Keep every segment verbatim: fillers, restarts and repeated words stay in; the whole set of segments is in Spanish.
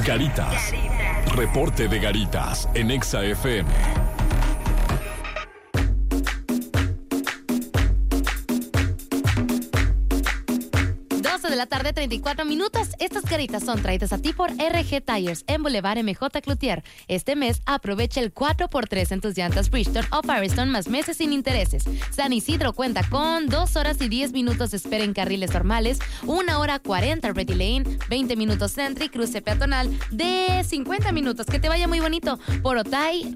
Garitas. Reporte de Garitas en Exa F M. De la tarde, treinta y cuatro minutos. Estas caritas son traídas a ti por R G Tires en Boulevard M J Cloutier. Este mes aprovecha el cuatro por tres en tus llantas Bridgestone o Firestone más meses sin intereses. San Isidro cuenta con dos horas y diez minutos de espera en carriles normales, una hora cuarenta Ready Lane, veinte minutos Sentry, cruce peatonal de cincuenta minutos. Que te vaya muy bonito. Por Otay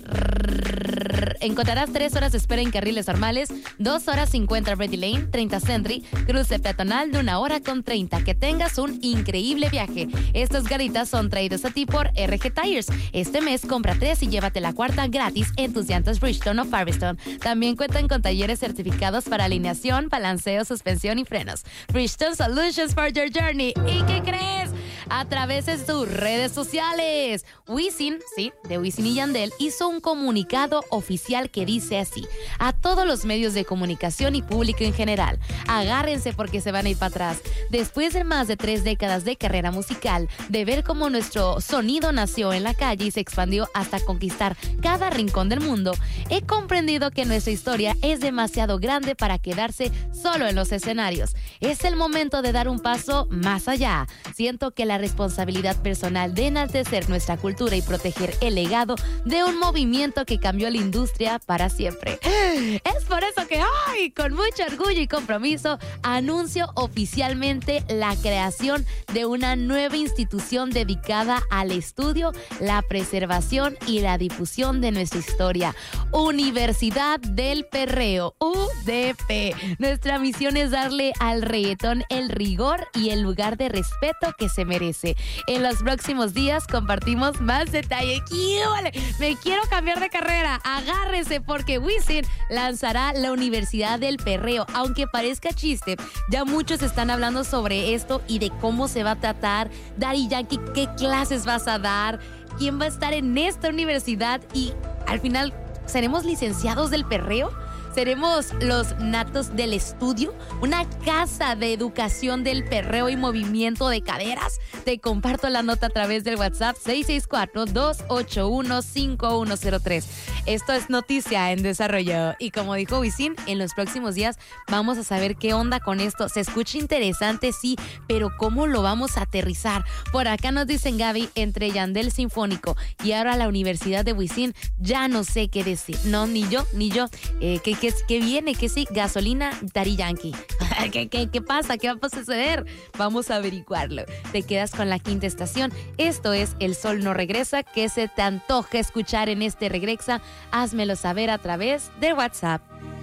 encontrarás tres horas de espera en carriles normales, dos horas cincuenta Ready Lane, treinta Sentry, cruce peatonal de una hora con treinta. Que tengas un increíble viaje. Estas garitas son traídas a ti por R G Tires. Este mes compra tres y llévate la cuarta gratis en tus llantas Bridgestone o Firestone. También cuentan con talleres certificados para alineación, balanceo, suspensión y frenos. Bridgestone Solutions for your journey. ¿Y qué crees? A través de sus redes sociales, Wisin, sí, de Wisin y Yandel, hizo un comunicado oficial que dice así: a todos los medios de comunicación y público en general, agárrense porque se van a ir para atrás. Después de más de tres décadas de carrera musical, de ver cómo nuestro sonido nació en la calle y se expandió hasta conquistar cada rincón del mundo, he comprendido que nuestra historia es demasiado grande para quedarse solo en los escenarios. Es el momento de dar un paso más allá. Siento que la responsabilidad personal de enaltecer nuestra cultura y proteger el legado de un movimiento que cambió la industria para siempre. Es por eso que hoy, con mucho orgullo y compromiso, anuncio oficialmente la creación de una nueva institución dedicada al estudio, la preservación y la difusión de nuestra historia. Universidad del Perreo, U D P. Nuestra misión es darle al reggaetón el rigor y el lugar de respeto que se merece. En los próximos días compartimos más detalles. ¡Quíole! Me quiero cambiar de carrera. Agárrese porque Wisin lanzará la Universidad del Perreo. Aunque parezca chiste, ya muchos están hablando sobre esto y de cómo se va a tratar. Daddy Yankee, ¿qué clases vas a dar? ¿Quién va a estar en esta universidad? Y al final, ¿seremos licenciados del perreo? ¿Seremos los natos del estudio? ¿Una casa de educación del perreo y movimiento de caderas? Te comparto la nota a través del WhatsApp seis seis cuatro, dos ocho uno, cinco uno cero tres. Esto es noticia en desarrollo. Y como dijo Wisin, en los próximos días vamos a saber qué onda con esto. Se escucha interesante, sí, pero ¿cómo lo vamos a aterrizar? Por acá nos dicen, Gaby, entre Yandel Sinfónico y ahora la Universidad de Wisin, ya no sé qué decir. No, ni yo, ni yo. Eh, ¿qué, qué, qué viene? ¿Qué sí? Gasolina, Daddy Yankee. ¿Qué, qué, ¿Qué pasa? ¿Qué va a suceder? Vamos a averiguarlo. Te quedas con la quinta estación. Esto es El Sol No Regresa. ¿Qué se te antoja escuchar en este Regresa? Házmelo saber a través de WhatsApp.